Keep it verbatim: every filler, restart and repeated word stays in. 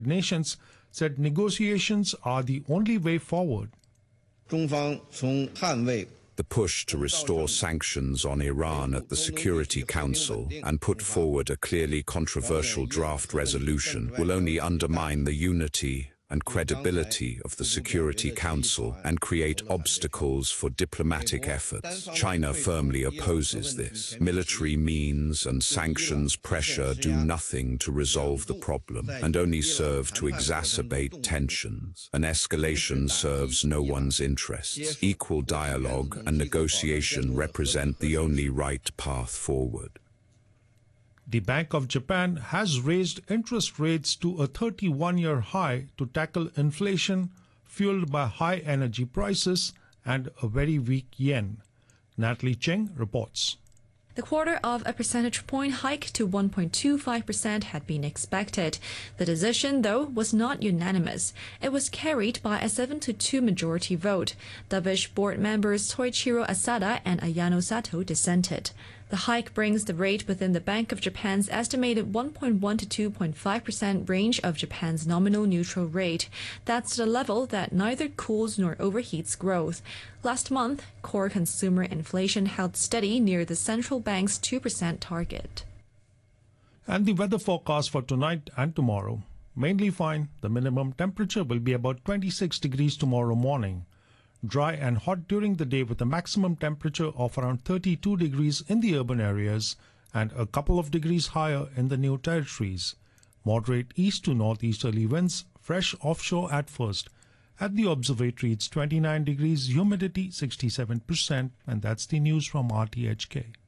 nations said negotiations are the only way forward. 中方从捍卫 The push to restore sanctions on Iran at the Security Council and put forward a clearly controversial draft resolution will only undermine the unity and credibility of the Security Council and create obstacles for diplomatic efforts. China firmly opposes this. Military means and sanctions pressure do nothing to resolve the problem and only serve to exacerbate tensions. An escalation serves no one's interests. Equal dialogue and negotiation represent the only right path forward. The Bank of Japan has raised interest rates to a thirty-one-year high to tackle inflation fueled by high energy prices and a very weak yen. Natalie Cheng reports. The quarter of a percentage point hike to one point two five percent had been expected. The decision, though, was not unanimous. It was carried by a seven to two majority vote. Dovish board members Toichiro Asada and Ayano Sato dissented. The hike brings the rate within the Bank of Japan's estimated one point one to two point five percent range of Japan's nominal neutral rate. That's the level that neither cools nor overheats growth. Last month, core consumer inflation held steady near the central bank's two percent target. And the weather forecast for tonight and tomorrow. Mainly fine. The minimum temperature will be about twenty-six degrees tomorrow morning. Dry and hot during the day with a maximum temperature of around thirty-two degrees in the urban areas and a couple of degrees higher in the new territories. Moderate east to northeasterly winds, fresh offshore at first. At the observatory, it's twenty-nine degrees, humidity sixty-seven percent, and that's the news from R T H K.